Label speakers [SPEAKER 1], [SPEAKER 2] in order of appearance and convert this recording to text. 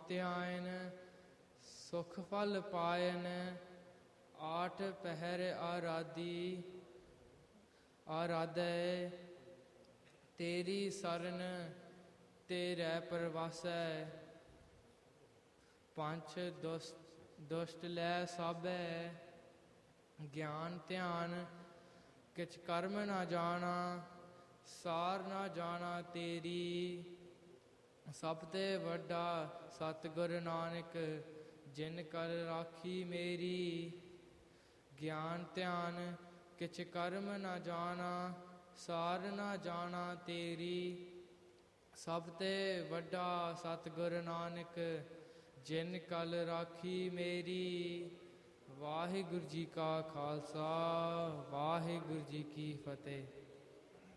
[SPEAKER 1] ਧਿਆਇਨ ਸੁਖ ਫਲ ਪਾਇਨ। ਆਠ ਪਹਿਰ ਆਰਾਧੈ ਤੇਰੀ ਸਰਨ ਤੇਰੇ ਪਰਵਾਸੈ। ਪੰਚ ਦੁਸ਼ਟ ਲੈ ਸਾਭੈ ਗਿਆਨ ਧਿਆਨ ਕਿਛ ਕਰਮ ਨਾ ਜਾਣਾ। ਸਾਰ ਨਾ ਜਾਣਾ ਤੇਰੀ ਸਭ ਤੇ ਵੱਡਾ ਸਤਿਗੁਰ ਨਾਨਕ ਜਿਨ ਕਰ ਰਾਖੀ ਮੇਰੀ। ਗਿਆਨ ਧਿਆਨ ਕਿਛ ਕਰਮ ਨਾ ਜਾਣਾ ਸਾਰ ਨਾ ਜਾਣਾ ਤੇਰੀ ਸਭ ਤੇ ਵੱਡਾ ਸਤਿਗੁਰ ਨਾਨਕ ਜਿਨ ਕਲ ਰਾਖੀ ਮੇਰੀ। ਵਾਹਿਗੁਰੂ ਜੀ ਕਾ ਖਾਲਸਾ ਵਾਹਿਗੁਰੂ ਜੀ ਕੀ ਫਤਿਹ।